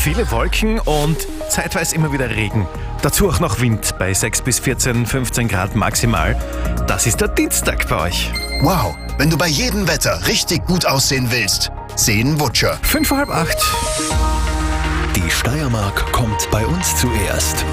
Viele Wolken und zeitweise immer wieder Regen. Dazu auch noch Wind bei 6 bis 14, 15 Grad maximal. Das ist der Dienstag bei euch. Wow, wenn du bei jedem Wetter richtig gut aussehen willst, sehen Wutscher. 7:45. Die Steiermark kommt bei uns zuerst.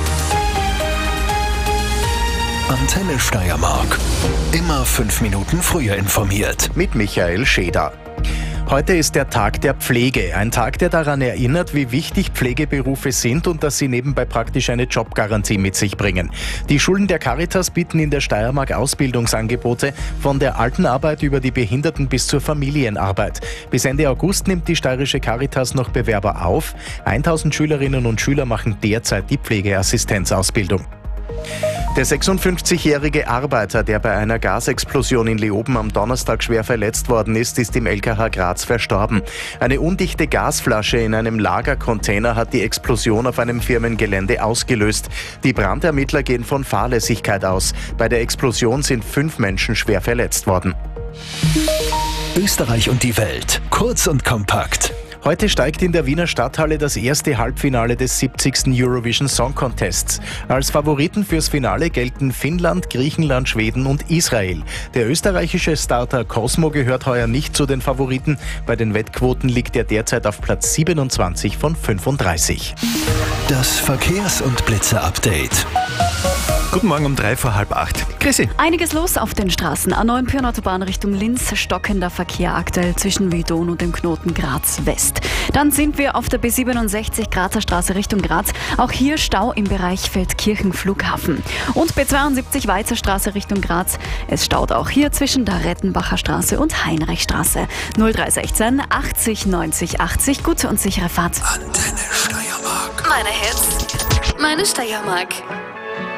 Antenne Steiermark. Immer 5 Minuten früher informiert. Mit Michael Scheder. Heute ist der Tag der Pflege. Ein Tag, der daran erinnert, wie wichtig Pflegeberufe sind und dass sie nebenbei praktisch eine Jobgarantie mit sich bringen. Die Schulen der Caritas bieten in der Steiermark Ausbildungsangebote von der Altenarbeit über die Behinderten bis zur Familienarbeit. Bis Ende August nimmt die steirische Caritas noch Bewerber auf. 1000 Schülerinnen und Schüler machen derzeit die Pflegeassistenzausbildung. Der 56-jährige Arbeiter, der bei einer Gasexplosion in Leoben am Donnerstag schwer verletzt worden ist im LKH Graz verstorben. Eine undichte Gasflasche in einem Lagercontainer hat die Explosion auf einem Firmengelände ausgelöst. Die Brandermittler gehen von Fahrlässigkeit aus. Bei der Explosion sind 5 Menschen schwer verletzt worden. Österreich und die Welt. Kurz und kompakt. Heute steigt in der Wiener Stadthalle das erste Halbfinale des 70. Eurovision Song Contests. Als Favoriten fürs Finale gelten Finnland, Griechenland, Schweden und Israel. Der österreichische Starter Cosmo gehört heuer nicht zu den Favoriten. Bei den Wettquoten liegt er derzeit auf Platz 27 von 35. Das Verkehrs- und Blitze-Update. Guten Morgen um 7:45. Chrissy. Einiges los auf den Straßen. A9 Pyrenautobahn Richtung Linz, stockender Verkehr aktuell zwischen Wiedon und dem Knoten Graz West. Dann sind wir auf der B67 Grazer Straße Richtung Graz. Auch hier Stau im Bereich Feldkirchen Flughafen. Und B72 Weizer Straße Richtung Graz. Es staut auch hier zwischen der Rettenbacher Straße und Heinrichstraße. 0316 80 90 80. Gute und sichere Fahrt. Antenne Steiermark. Meine Hits, meine Steiermark.